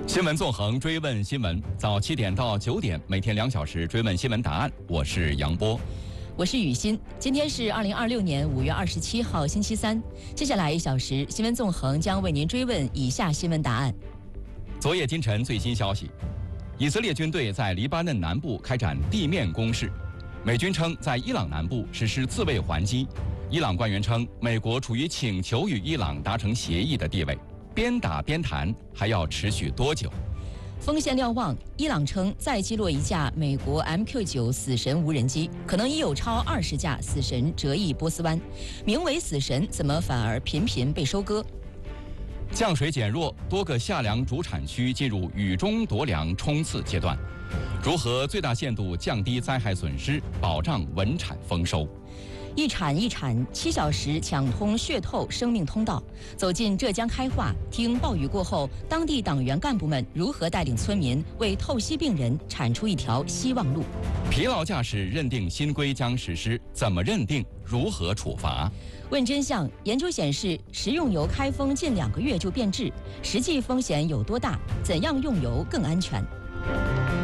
新闻纵横，追问新闻，早7点到9点，每天2小时追问新闻答案。我是杨波， 我是雨欣。今天是2026年5月27号，星期三。接下来1小时，新闻纵横将为您追问以下新闻答案。 昨夜今晨最新消息，以色列军队在黎巴嫩南部开展地面攻势，美军称在伊朗南部实施自卫还击。伊朗官员称，美国处于请求与伊朗达成协议的地位。边打边谈还要持续多久？ 锋线瞭望，伊朗称再击落一架美国 MQ9 死神无人机，可能已有超20架死神折翼波斯湾。名为死神，怎么反而频频被收割？ 降水减弱，多个夏粮主产区进入雨中夺粮冲刺阶段。如何最大限度降低灾害损失，保障稳产丰收？ 一产7小时抢通血透生命通道，走进浙江开化，听暴雨过后当地党员干部们如何带领村民为透析病人铲出一条希望路。 疲劳驾驶认定新规将实施，怎么认定？如何处罚？ 问真相，研究显示食用油开封近2个月就变质，实际风险有多大？怎样用油更安全？